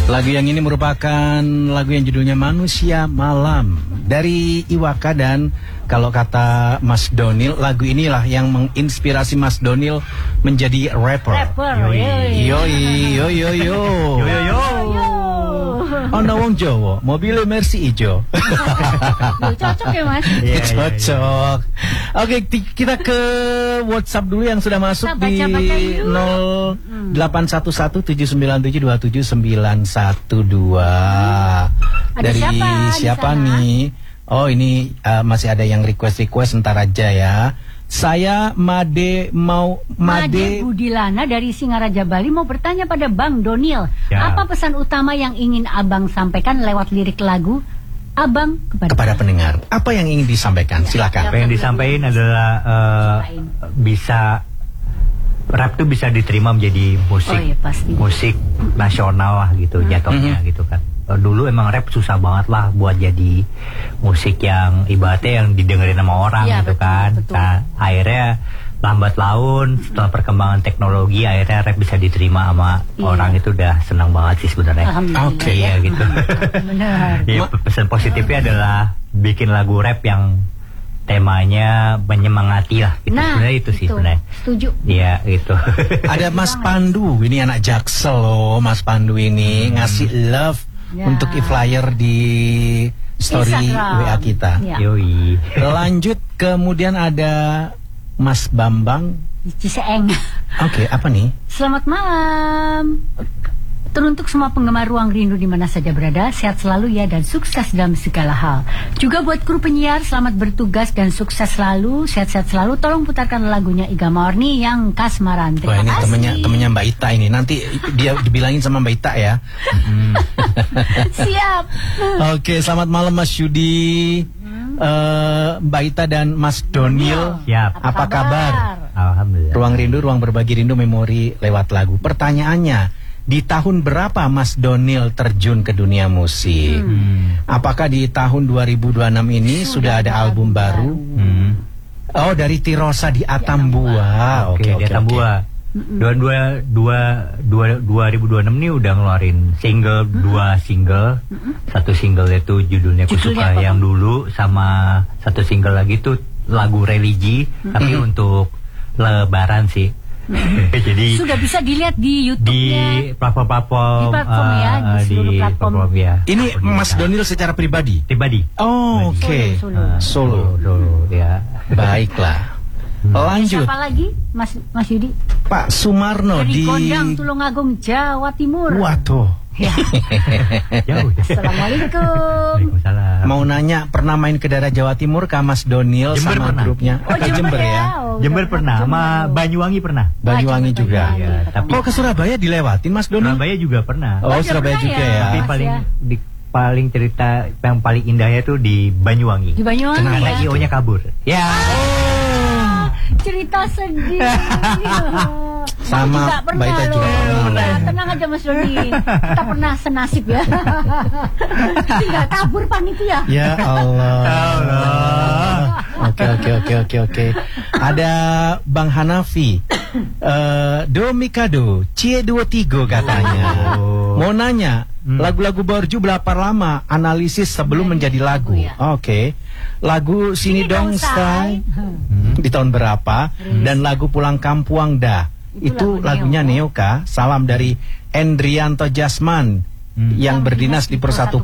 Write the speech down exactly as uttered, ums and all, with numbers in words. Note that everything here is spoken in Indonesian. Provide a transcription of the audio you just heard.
Lagu yang ini merupakan lagu yang judulnya Manusia Malam dari Iwaka, dan kalau kata Mas Donil, lagu inilah yang menginspirasi Mas Donil menjadi rapper. Rapper, yoi, yoi, yoi, yo, yo, yo, yo. Ono wong Jawa, mobilnya Mercy ijo. Cocok ya Mas? Yeah, cocok. Yeah, yeah. Oke, kita ke WhatsApp dulu yang sudah masuk di nol delapan satu satu tujuh sembilan tujuh dua tujuh sembilan satu dua. Dari siapa, siapa nih? Oh, ini uh, masih ada yang request-request, ntar aja ya. Saya Made mau Made, Made Budilana dari Singaraja Bali mau bertanya pada Bang Donil, ya. Apa pesan utama yang ingin Abang sampaikan lewat lirik lagu Abang kepada, kepada pendengar? Apa yang ingin disampaikan? Ya, silakan. Apa yang disampaikan adalah uh, bisa rap tuh bisa diterima menjadi musik, oh, iya, pasti. musik nasional lah gitu, hmm. jatuhnya hmm. gitu kan. Dulu emang rap susah banget lah buat jadi musik yang ibaratnya yang didengerin sama orang ya, gitu betul, kan. Betul. Nah, akhirnya lambat laun setelah perkembangan teknologi akhirnya rap bisa diterima sama iya. orang, itu udah senang banget sih sebenarnya. Oke okay, ya gitu. Benar. Ya, pesan positifnya adalah bikin lagu rap yang temanya menyemangati lah gitu. Nah, sebenarnya itu sih sebenarnya. Setuju. Iya, itu. Ada Mas Pandu, ini anak Jaksel loh. Mas Pandu ini hmm. ngasih love ya. untuk e-flyer di story Instagram. W A kita. Ya. Yoi. Lanjut, kemudian ada Mas Bambang Ciseeng. Oke, okay, apa nih? Selamat malam. Teruntuk semua penggemar Ruang Rindu di mana saja berada, sehat selalu ya dan sukses dalam segala hal. Juga buat kru penyiar, selamat bertugas dan sukses selalu, sehat-sehat selalu. Tolong putarkan lagunya Iga Morni yang Kasmaran. Wah, ini temennya, temennya Mbak Ita ini. Nanti dia dibilangin sama Mbak Ita ya. hmm. Siap. Oke, selamat malam Mas Yudi, hmm. uh, Mbak Ita dan Mas Donil. Siap. Apa, Apa kabar? Alhamdulillah. Ruang Rindu, ruang berbagi rindu, memori lewat lagu. Pertanyaannya, di tahun berapa Mas Donil terjun ke dunia musik? Hmm. Apakah di tahun dua ribu dua puluh enam ini sudah, sudah ada album baru? Hmm. Oh, dari Tirosa di Atambua. Oke, okay, okay, di Atambua. Dua dua dua dua dua ribu dua puluh enam ini udah ngeluarin single hmm. dua single. Hmm. Satu single itu judulnya Kusuka yang dulu, sama satu single lagi tuh lagu religi, hmm. tapi hmm. untuk Lebaran sih. Jadi sudah bisa dilihat di YouTube-nya, di platform-platform, di platform uh, ya, di seluruh di platform. platform ya. Ini Mas Donil secara pribadi? Pribadi. Oh, oke. Okay. Solo, solo. Solo. Solo, ya. Baiklah. Hmm. Lanjut. Siapa lagi, Mas Mas Yudi? Pak Sumarno dari di Kondang, Tulungagung, Jawa Timur. Waduh. Ya. Jauh. Assalamualaikum. Waalaikumsalam. Mau nanya, pernah main ke daerah Jawa Timur kah Mas Donil Jember sama pernah. grupnya? Oh, Jember, Jember ya. Oh, Jember pernah, sama Banyuwangi pernah. Banyuwangi juga. Ya, tapi oh, ke Surabaya dilewatin Mas Donil? Surabaya juga pernah. Oh, Surabaya juga ya. Tapi paling di paling cerita yang paling indahnya tuh di Banyuwangi. Di Banyuwangi. Karena I O-nya kabur. Ya. Oh, cerita sedih. Sama Mbak Ita juga pernah. Tenang aja Mas Doni, kita pernah senasib ya. Tinggal kabur panitia. Ya Allah. Allah. Oke oke oke oke oke. Ada Bang Hanafi, uh, Do Mikado, Cie dua tiga katanya. Oh. Mau nanya, lagu-lagu Borju berapa lama analisis sebelum menjadi lagu? Ya. Oke. Okay. Lagu Sini, Sini Dong Stay hmm. di tahun berapa? Hmm. Dan lagu Pulang Kampuang dah. Itu, Itu lagu lagunya Neo. Neoka. Salam dari Endrianto Jasman hmm. yang berdinas di Persatu